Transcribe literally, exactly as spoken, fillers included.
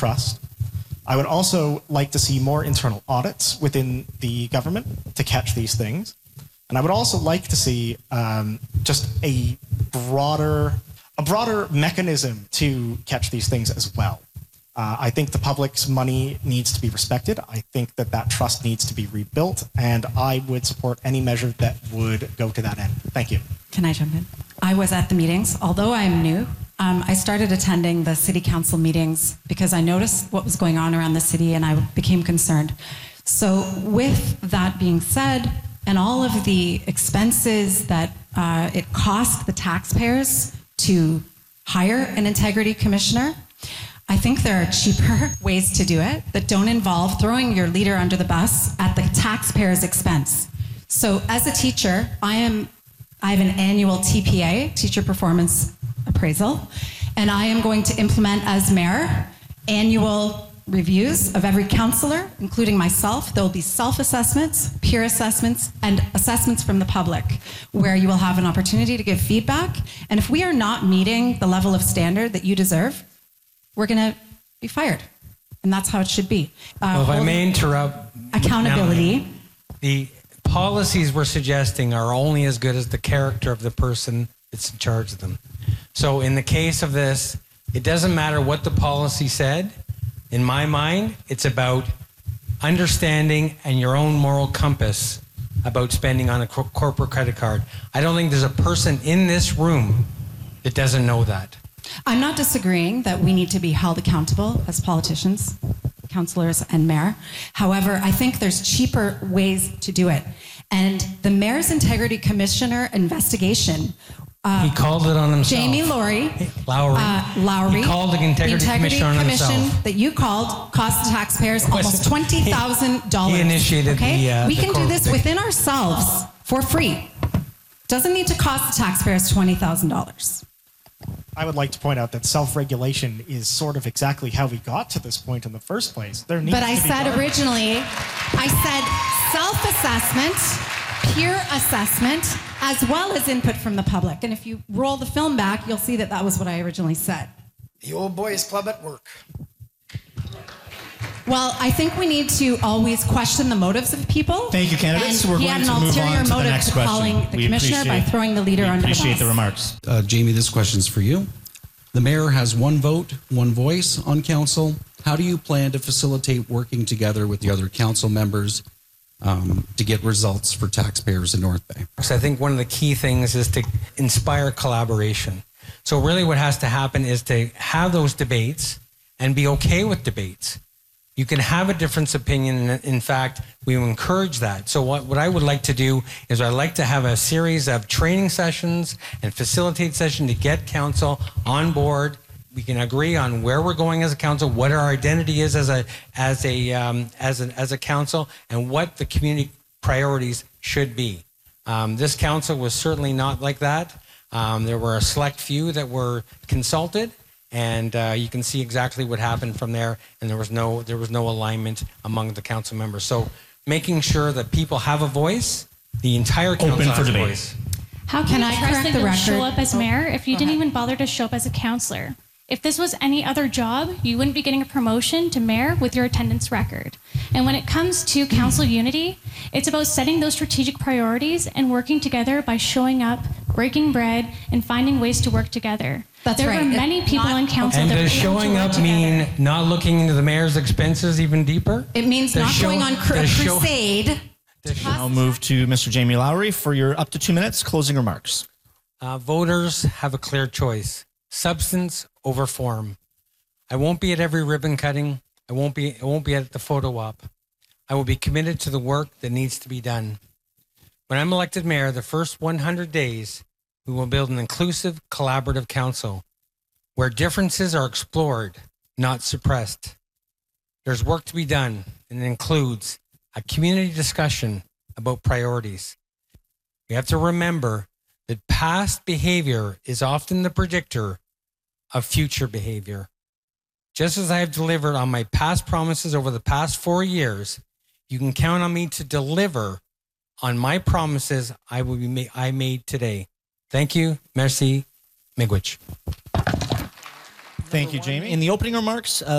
trust. I would also like to see more internal audits within the government to catch these things. And I would also like to see um, just a broader, a broader mechanism to catch these things as well. Uh, I think the public's money needs to be respected. I think that that trust needs to be rebuilt, and I would support any measure that would go to that end. Thank you. Can I jump in? I was at the meetings. Although I'm new, um, I started attending the city council meetings because I noticed what was going on around the city and I became concerned. So with that being said, and all of the expenses that uh, it cost the taxpayers to hire an integrity commissioner, I think there are cheaper ways to do it that don't involve throwing your leader under the bus at the taxpayer's expense. So as a teacher, I am, I have an annual T P A, Teacher Performance Appraisal, and I am going to implement as mayor annual reviews of every councillor, including myself. There will be self-assessments, peer assessments, and assessments from the public, where you will have an opportunity to give feedback. And if we are not meeting the level of standard that you deserve, we're going to be fired. And that's how it should be. Uh, well, if I may interrupt. Accountability. Now, the policies we're suggesting are only as good as the character of the person that's in charge of them. So in the case of this, it doesn't matter what the policy said. In my mind, it's about understanding and your own moral compass about spending on a co- corporate credit card. I don't think there's a person in this room that doesn't know that. I'm not disagreeing that we need to be held accountable as politicians, councillors, and mayor. However, I think there's cheaper ways to do it. And the Mayor's Integrity Commissioner investigation, uh, he called it on himself. Jamie Lowry, Hey, Lowry. Uh, Lowry. He called the Integrity, the Integrity Commission on Commission himself. that you called cost the taxpayers almost twenty thousand dollars. He initiated okay? the, uh, We the can do this corporate- within ourselves for free. Doesn't need to cost the taxpayers twenty thousand dollars. I would like to point out that self-regulation is sort of exactly how we got to this point in the first place. There needs But I to be said guardrails. originally, I said self-assessment, peer assessment, as well as input from the public. And if you roll the film back, you'll see that that was what I originally said. The old boys club at work. Well, I think we need to always question the motives of people. Thank you, candidates. And We're he going had to an move ulterior on to the motive next to question. calling the We commissioner by appreciate- throwing the leader we under the appreciate bus. the remarks. Uh, Jamie, this question's for you. The mayor has one vote, one voice on council. How do you plan to facilitate working together with the other council members um, to get results for taxpayers in North Bay? So I think one of the key things is to inspire collaboration. So really what has to happen is to have those debates and be okay with debates. You can have a difference opinion. And in fact, we encourage that. So what, what I would like to do is I'd like to have a series of training sessions and facilitate sessions to get council on board. We can agree on where we're going as a council, what our identity is as a as a um, as a as a council, and what the community priorities should be. Um, this council was certainly not like that. Um, there were a select few that were consulted. And uh, you can see exactly what happened from there, and there was no there was no alignment among the council members. So making sure that people have a voice, the entire council Open for has a debate. voice. How Can can I you trust correct that the you'll record? show up as Oh, mayor if you go didn't ahead. even bother to show up as a councillor? If this was any other job, you wouldn't be getting a promotion to mayor with your attendance record. And when it comes to council unity, it's about setting those strategic priorities and working together by showing up, breaking bread, and finding ways to work together. That's there right. were many It's people not- on council And that were does able to showing work up together. mean not looking into the mayor's expenses even deeper? It means Does not show- going on cr- a does show- crusade. I'll move to Mister Jamie Lowry for your up to two minutes closing remarks. Uh, voters have a clear choice: substance over form. I won't be at every ribbon cutting. I won't be. I won't be at the photo op. I will be committed to the work that needs to be done. When I'm elected mayor, the first one hundred days, we will build an inclusive, collaborative council where differences are explored, not suppressed. There's work to be done, and it includes a community discussion about priorities. We have to remember that past behavior is often the predictor of future behavior. Just as I have delivered on my past promises over the past four years, you can count on me to deliver on my promises I will be ma- I made today. Thank you. Merci. Miigwech. Thank you, Jamie. In the opening remarks, uh,